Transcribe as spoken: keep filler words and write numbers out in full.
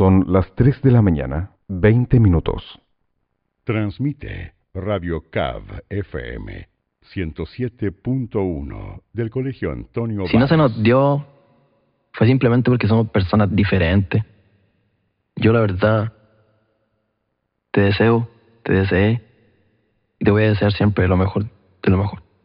Son las tres de la mañana, veinte minutos. Transmite Radio C A V F M ciento siete punto uno del Colegio Antonio Si no se Valls. nos dio, fue simplemente porque somos personas diferentes. Yo la verdad, te deseo, te deseé y te voy a desear siempre lo mejor de lo mejor.